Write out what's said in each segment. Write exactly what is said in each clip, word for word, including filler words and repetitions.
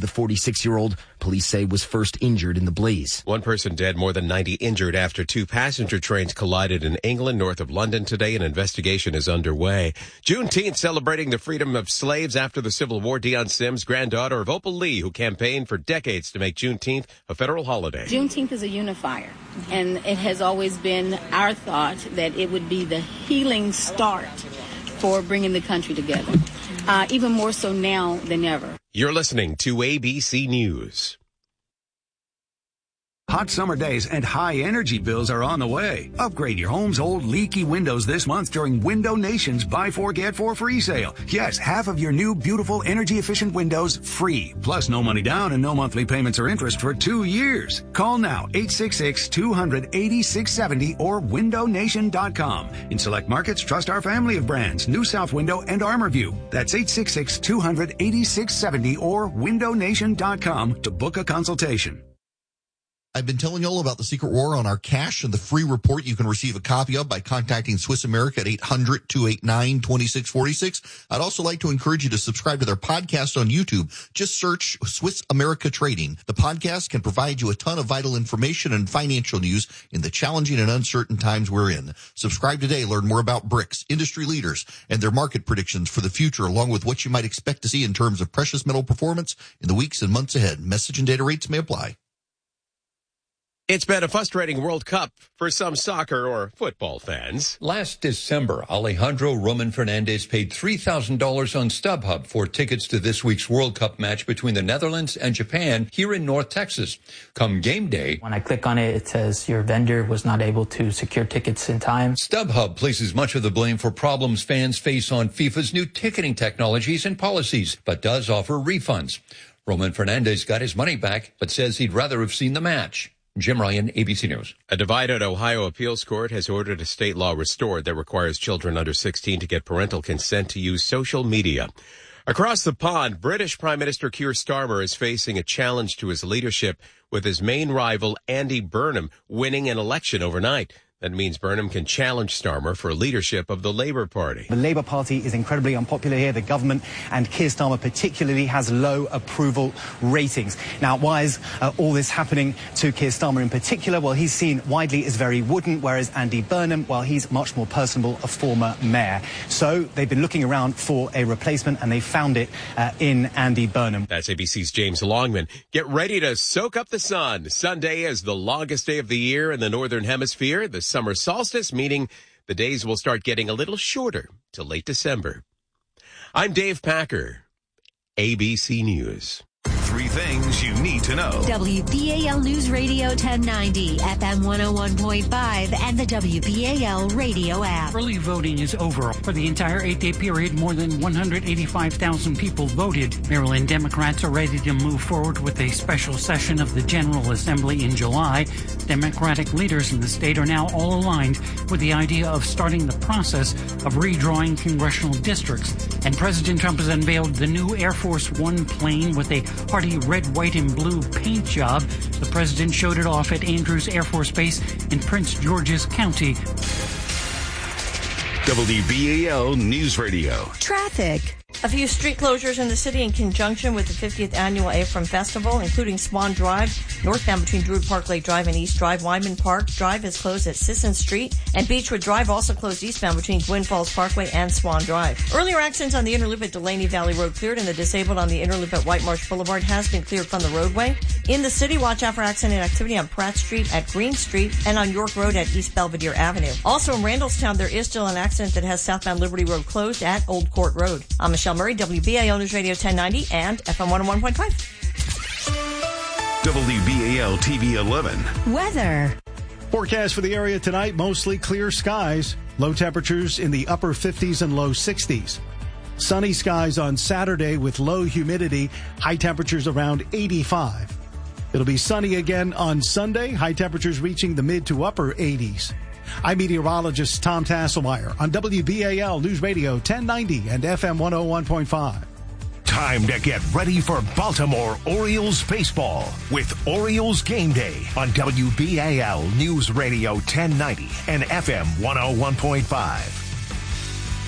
the forty-six-year-old, police say, was first injured in the blaze. One person dead, more than ninety injured after two passenger trains collided in England, north of London today. An investigation is underway. Juneteenth celebrating the freedom of slaves after the Civil War. Deion Sims, granddaughter of Opal Lee, who campaigned for decades to make Juneteenth a federal holiday. Juneteenth is a unifier, and it has always been our thought that it would be the healing start for bringing the country together, uh, even more so now than ever. You're listening to A B C News. Hot summer days and high energy bills are on the way. Upgrade your home's old leaky windows this month during Window Nation's Buy Four, Get Four free sale. Yes, half of your new, beautiful, energy-efficient windows free. Plus no money down and no monthly payments or interest for two years. Call now, eight six six, two hundred, eighty-six seventy or window nation dot com. In select markets, trust our family of brands, New South Window and ArmorView. That's eight six six, two hundred, eighty-six seventy or window nation dot com to book a consultation. I've been telling you all about the Secret War on our cash and the free report you can receive a copy of by contacting Swiss America at eight hundred, two eight nine, two six four six. I'd also like to encourage you to subscribe to their podcast on YouTube. Just search Swiss America Trading. The podcast can provide you a ton of vital information and financial news in the challenging and uncertain times we're in. Subscribe today. Learn more about BRICS, industry leaders, and their market predictions for the future, along with what you might expect to see in terms of precious metal performance in the weeks and months ahead. Message and data rates may apply. It's been a frustrating World Cup for some soccer or football fans. Last December, Alejandro Roman Fernandez paid three thousand dollars on StubHub for tickets to this week's World Cup match between the Netherlands and Japan here in North Texas. Come game day, when I click on it, it says your vendor was not able to secure tickets in time. StubHub places much of the blame for problems fans face on FIFA's new ticketing technologies and policies, but does offer refunds. Roman Fernandez got his money back, but says he'd rather have seen the match. Jim Ryan, A B C News. A divided Ohio appeals court has ordered a state law restored that requires children under sixteen to get parental consent to use social media. Across the pond, British Prime Minister Keir Starmer is facing a challenge to his leadership with his main rival, Andy Burnham, winning an election overnight. That means Burnham can challenge Starmer for leadership of the Labour Party. The Labour Party is incredibly unpopular here. The government and Keir Starmer particularly has low approval ratings. Now, why is uh, all this happening to Keir Starmer in particular? Well, he's seen widely as very wooden, whereas Andy Burnham, well, he's much more personable, a former mayor. So they've been looking around for a replacement, and they found it uh, in Andy Burnham. That's A B C's James Longman. Get ready to soak up the sun. Sunday is the longest day of the year in the Northern Hemisphere. The summer solstice, meaning the days will start getting a little shorter till late December. I'm Dave Packer, A B C News. Three things you need to know. W B A L News Radio ten ninety, F M one oh one point five, and the W B A L radio app. Early voting is over. For the entire eight-day period, more than one hundred eighty-five thousand people voted. Maryland Democrats are ready to move forward with a special session of the General Assembly in July. Democratic leaders in the state are now all aligned with the idea of starting the process of redrawing congressional districts. And President Trump has unveiled the new Air Force One plane with a hearty red, white, and blue paint job. The president showed it off at Andrews Air Force Base in Prince George's County. W B A L News Radio. Traffic. A few street closures in the city in conjunction with the fiftieth Annual A F R M Festival, including Swan Drive, northbound between Druid Park Lake Drive and East Drive. Wyman Park Drive is closed at Sisson Street, and Beechwood Drive also closed eastbound between Gwynn Falls Parkway and Swan Drive. Earlier accidents on the inner loop at Delaney Valley Road cleared, and the disabled on the inner loop at White Marsh Boulevard has been cleared from the roadway. In the city, watch out for accident activity on Pratt Street, at Green Street, and on York Road at East Belvedere Avenue. Also in Randallstown, there is still an accident that has southbound Liberty Road closed at Old Court Road. I'm Michelle Murray, W B A L News Radio ten ninety and F M one oh one point five. W B A L T V eleven. Weather. Forecast for the area tonight, mostly clear skies. Low temperatures in the upper fifties and low sixties. Sunny skies on Saturday with low humidity, high temperatures around eighty-five. It'll be sunny again on Sunday, high temperatures reaching the mid to upper eighties. I'm meteorologist Tom Tasselmeyer on W B A L News Radio ten ninety and F M one oh one point five. Time to get ready for Baltimore Orioles baseball with Orioles Game Day on W B A L News Radio ten ninety and F M one oh one point five.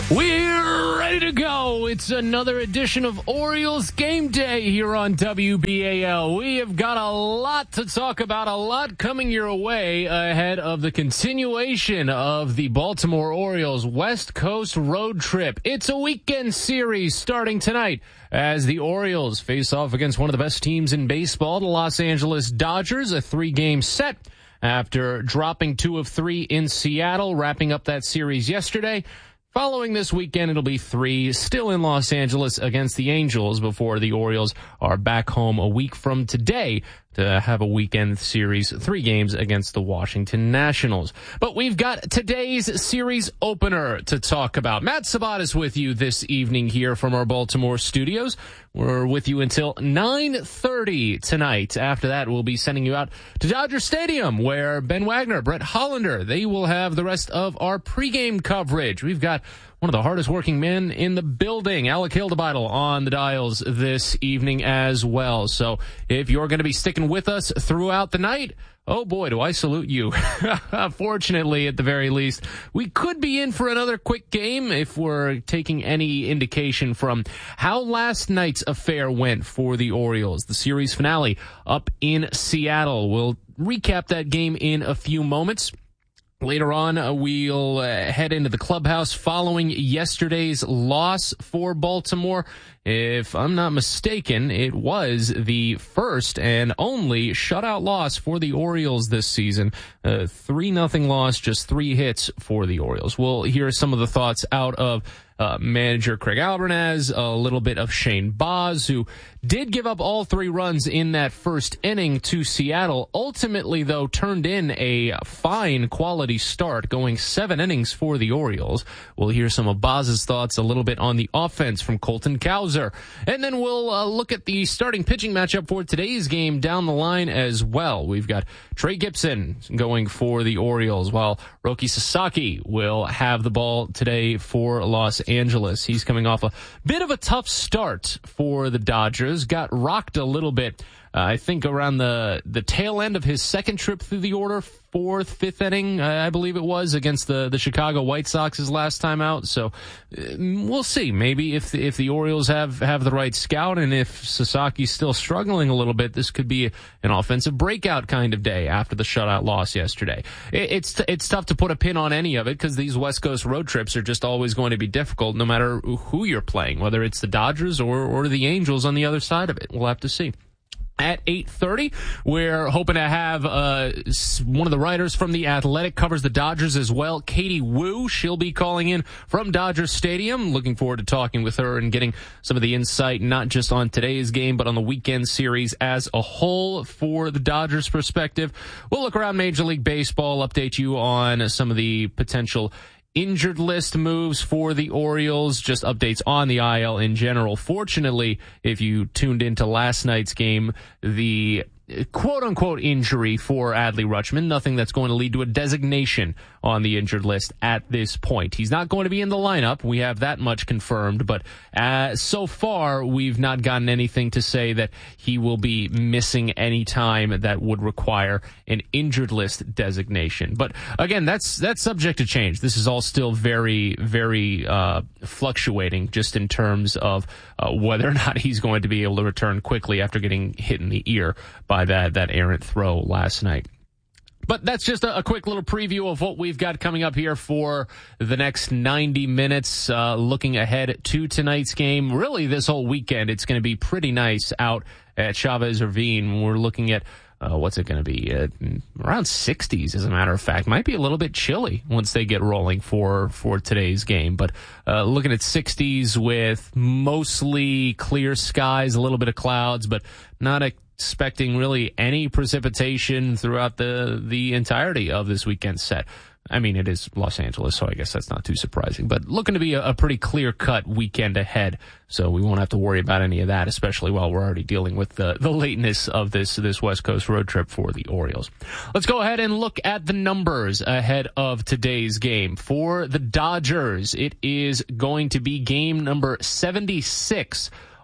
We're ready to go. It's another edition of Orioles Game Day here on W B A L. We have got a lot to talk about, a lot coming your way ahead of the continuation of the Baltimore Orioles West Coast road trip. It's a weekend series starting tonight as the Orioles face off against one of the best teams in baseball, the Los Angeles Dodgers, a three-game set after dropping two of three in Seattle, wrapping up that series yesterday. Following this weekend, it'll be three still in Los Angeles against the Angels before the Orioles are back home a week from today to have a weekend series, three games against the Washington Nationals. But we've got today's series opener to talk about. Matt Sabat is with you this evening here from our Baltimore studios. We're with you until nine thirty tonight. After that, we'll be sending you out to Dodger Stadium, where Ben Wagner, Brett Hollander, they will have the rest of our pregame coverage. We've got one of the hardest working men in the building, Alec Hildebeitel, on the dials this evening as well. So if you're going to be sticking with us throughout the night, oh boy, do I salute you. Fortunately, at the very least, we could be in for another quick game if we're taking any indication from how last night's affair went for the Orioles. The series finale up in Seattle. We'll recap that game in a few moments. Later on, uh, we'll uh, head into the clubhouse following yesterday's loss for Baltimore. If I'm not mistaken, it was the first and only shutout loss for the Orioles this season. Uh, three nothing loss, just three hits for the Orioles. We'll hear some of the thoughts out of Uh, manager Craig Albernaz, a little bit of Shane Baz, who did give up all three runs in that first inning to Seattle. Ultimately, though, turned in a fine quality start, going seven innings for the Orioles. We'll hear some of Baz's thoughts a little bit on the offense from Colton Cowser. And then we'll uh, look at the starting pitching matchup for today's game down the line as well. We've got Trey Gibson going for the Orioles, while Roki Sasaki will have the ball today for Los Angeles. He's coming off a bit of a tough start for the Dodgers. Got rocked a little bit, uh, I think, around the, the tail end of his second trip through the order, fourth, fifth inning, uh, I believe it was, against the, the Chicago White Sox his last time out. So uh, we'll see. Maybe if the, if the Orioles have, have the right scout, and if Sasaki's still struggling a little bit, this could be an offensive breakout kind of day after the shutout loss yesterday. It, it's it's tough to put a pin on any of it because these West Coast road trips are just always going to be difficult no matter who you're playing, whether it's the Dodgers or, or the Angels on the other side of it. We'll have to see. At eight thirty, we're hoping to have uh one of the writers from The Athletic, covers the Dodgers as well, Katie Woo. She'll be calling in from Dodger Stadium. Looking forward to talking with her and getting some of the insight, not just on today's game, but on the weekend series as a whole for the Dodgers' perspective. We'll look around Major League Baseball, update you on some of the potential injured list moves for the Orioles, just updates on the I L in general. Fortunately, if you tuned into last night's game, the quote-unquote injury for Adley Rutschman, nothing that's going to lead to a designation on the injured list at this point. He's not going to be in the lineup. We have that much confirmed, but uh, so far we've not gotten anything to say that he will be missing any time that would require an injured list designation. But again, that's that's subject to change. This is all still very, very uh, fluctuating just in terms of uh, whether or not he's going to be able to return quickly after getting hit in the ear by that, that errant throw last night. But that's just a, a quick little preview of what we've got coming up here for the next ninety minutes. Uh, looking ahead to tonight's game, really this whole weekend, it's going to be pretty nice out at Chavez Ravine. We're looking at Uh, what's it going to be? Uh, around sixties, as a matter of fact. Might be a little bit chilly once they get rolling for, for today's game. But uh, looking at sixties with mostly clear skies, a little bit of clouds, but not expecting really any precipitation throughout the, the entirety of this weekend set. I mean, it is Los Angeles, so I guess that's not too surprising. But looking to be a, a pretty clear-cut weekend ahead, so we won't have to worry about any of that, especially while we're already dealing with the, the lateness of this, this West Coast road trip for the Orioles. Let's go ahead and look at the numbers ahead of today's game. For the Dodgers, it is going to be game number seventy-six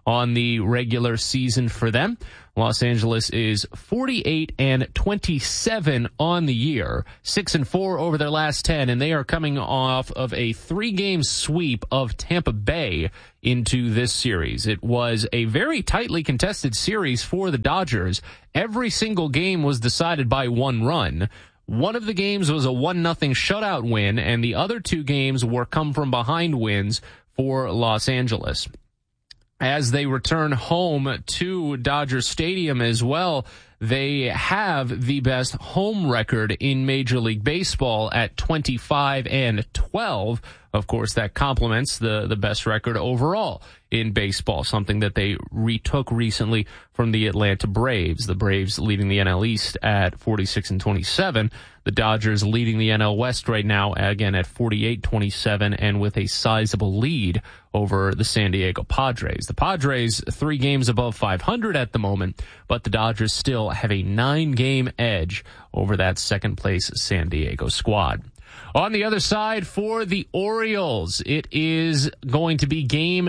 on the regular season for them. Los Angeles is forty-eight and twenty-seven on the year, six and four over their last ten, and they are coming off of a three-game sweep of Tampa Bay into this series. It was a very tightly contested series for the Dodgers. Every single game was decided by one run. One of the games was a one nothing shutout win, and the other two games were come-from-behind wins for Los Angeles. As they return home to Dodger Stadium as well, they have the best home record in Major League Baseball at twenty-five and twelve. Of course, that complements the, the best record overall in baseball, something that they retook recently from the Atlanta Braves. The Braves leading the N L East at forty-six and twenty-seven. The Dodgers leading the N L West right now, again, at forty-eight twenty-seven, and with a sizable lead over the San Diego Padres. The Padres, three games above five hundred at the moment, but the Dodgers still have a nine-game edge over that second-place San Diego squad. On the other side for the Orioles, it is going to be game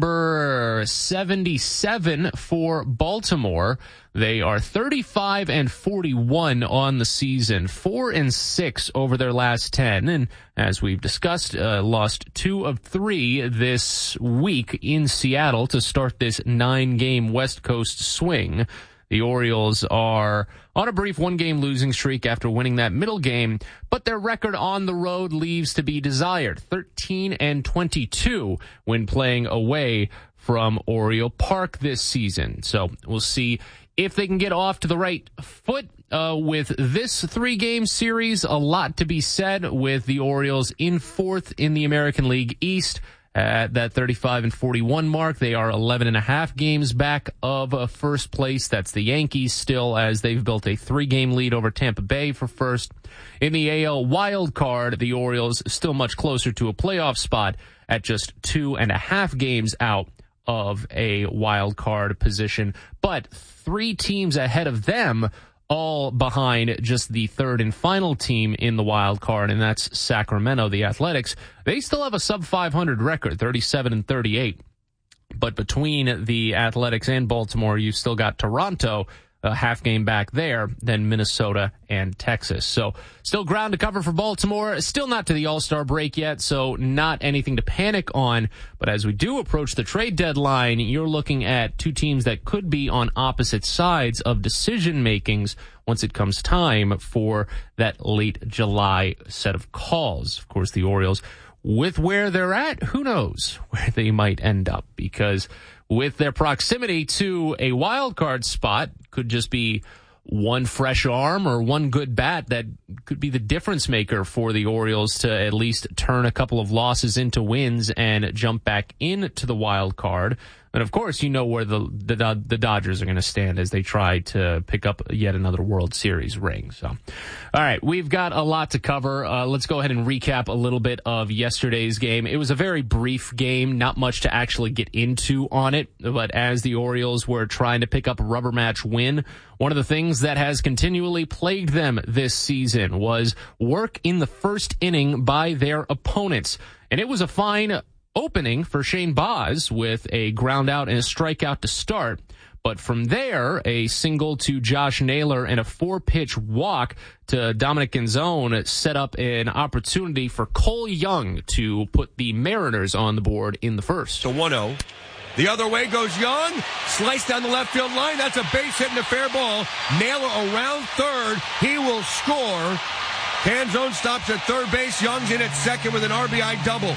number seventy-seven for Baltimore. They are thirty-five and forty-one on the season, four and six over their last ten, and as we've discussed, uh, lost two of three this week in Seattle to start this nine-game West Coast swing. The Orioles are on a brief one-game losing streak after winning that middle game, but their record on the road leaves to be desired. thirteen and twenty-two when playing away from Oriole Park this season. So we'll see if they can get off to the right foot uh, with this three-game series. A lot to be said with the Orioles in fourth in the American League East. At that thirty-five and forty-one mark, they are eleven and a half games back of uh, first place. That's the Yankees still, as they've built a three-game lead over Tampa Bay for first. In the A L wild card, the Orioles still much closer to a playoff spot at just two and a half games out of a wild card position, but three teams ahead of them, all behind just the third and final team in the wild card, and that's Sacramento, the Athletics. They still have a sub five hundred record, thirty-seven and thirty-eight. But between the Athletics and Baltimore, you've still got Toronto, a half game back there, then Minnesota and Texas. So still ground to cover for Baltimore. Still not to the All-Star break yet, so not anything to panic on. But as we do approach the trade deadline, you're looking at two teams that could be on opposite sides of decision makings once it comes time for that late July set of calls. Of course, the Orioles, with where they're at, who knows where they might end up, because with their proximity to a wild card spot, could just be one fresh arm or one good bat that could be the difference maker for the Orioles to at least turn a couple of losses into wins and jump back into the wild card. And of course, you know where the the, the Dodgers are going to stand as they try to pick up yet another World Series ring. So, all right, we've got a lot to cover. Uh, let's go ahead and recap a little bit of yesterday's game. It was a very brief game, not much to actually get into on it. But as the Orioles were trying to pick up a rubber match win, one of the things that has continually plagued them this season was work in the first inning by their opponents. And it was a fine opening for Shane Baz with a ground out and a strikeout to start. But from there, a single to Josh Naylor and a four-pitch walk to Dominic Gonzone set up an opportunity for Cole Young to put the Mariners on the board in the first. So one oh. The other way goes Young. Sliced down the left field line. That's a base hit and a fair ball. Naylor around third. He will score. Gonzone stops at third base. Young's in at second with an R B I double.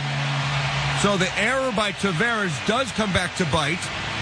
So the error by Taveras does come back to bite.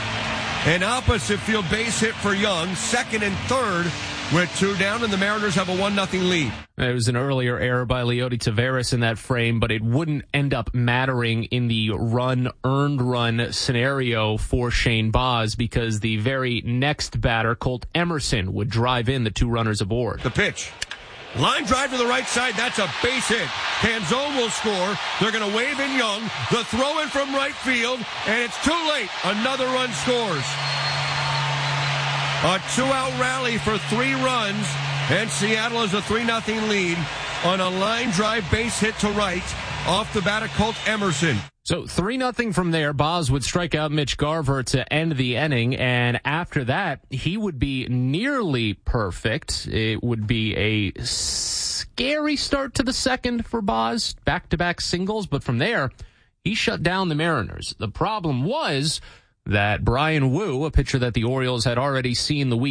An opposite field base hit for Young. Second and third with two down, and the Mariners have a one nothing lead. There was an earlier error by Leody Taveras in that frame, but it wouldn't end up mattering in the run, earned run scenario for Shane Baz because the very next batter, Colt Emerson, would drive in the two runners aboard. The pitch. Line drive to the right side. That's a base hit. Gonzone will score. They're going to wave in Young. The throw in from right field, and it's too late. Another run scores. A two-out rally for three runs, and Seattle has a three nothing lead on a line drive base hit to right off the bat of Colt Emerson. So three nothing from there. Boz would strike out Mitch Garver to end the inning, and after that, he would be nearly perfect. It would be a scary start to the second for Boz, back-to-back singles, but from there, he shut down the Mariners. The problem was that Brian Wu, a pitcher that the Orioles had already seen the week